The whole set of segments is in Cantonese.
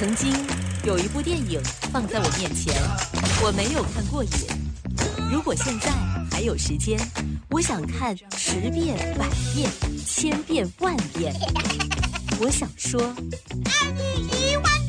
曾经有一部电影放在我面前，我没有看过瘾。如果现在还有时间，我想看10遍、100遍、1000遍、10000遍。我想说，210000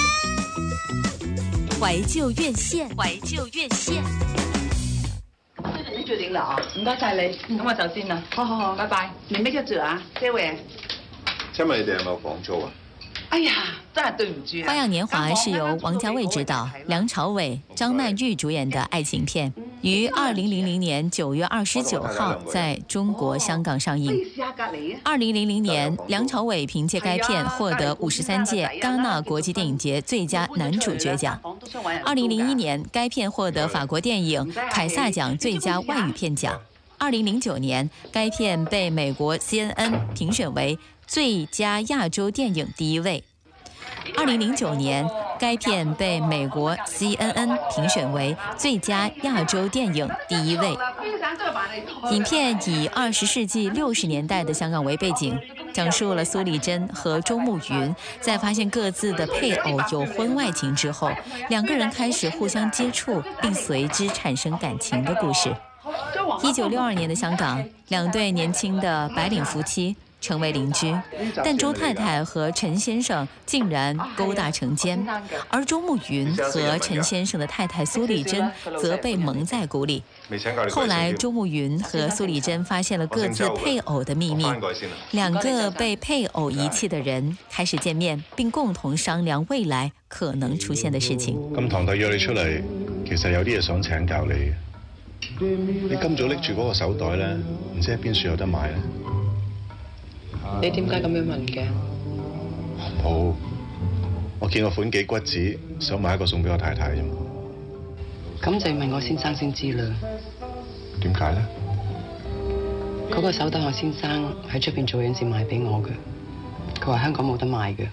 年！懷舊院線，懷舊院線。 你決定啦啊！唔該晒你，咁我走先啦。好，拜拜。你咩叫做啊？這位？ 請問你哋有冇房租啊？ 哎呀，真係對唔住。《 花樣年華》是由王家衛執導、梁朝偉、張曼玉主演的愛情片，於2000年9月29號在中國香港上映。2000年，梁朝偉憑借該片獲得53屆戛納國際電影節最佳男主角獎。2001年，該片獲得法國電影凱撒獎最佳外語片獎。2009年，該片被美國 CNN 評選為最佳亞洲電影第1位。2009年，該片被美國 CNN 評選為最佳亞洲電影第1位。影片以20世紀60年代的香港為背景，講述了蘇麗珍和周慕雲在發現各自的配偶有婚外情之後，兩個人開始互相接觸，並隨之產生感情的故事。1962年的香港，兩對年輕的白領夫妻成為鄰居，但周太太和陳先生竟然勾搭成奸，而周慕雲和陳先生的太太蘇麗珍則被蒙在鼓裡。後來，周慕雲和蘇麗珍發現了各自配偶的秘密，兩個被配偶遺棄的人開始見面，並共同商量未來可能出現的事情。 咁堂弟約你出嚟，其實有啲嘢想請教你。你今早拎住嗰個手袋咧，唔知喺邊處有得買咧？ 你點解咁樣問嘅？ 冇，我見個款幾骨子，想買一個送俾我太太啫嘛。 咁就要問我先生先知啦。 點解咧？ 嗰個手袋我先生喺出邊做嘢先買俾我嘅，佢話香港冇得賣嘅。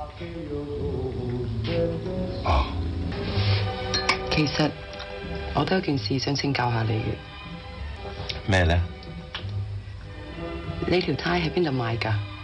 哦。 其實我都有件事想請教下你嘅。 咩咧？ 你條呔喺邊度買㗎？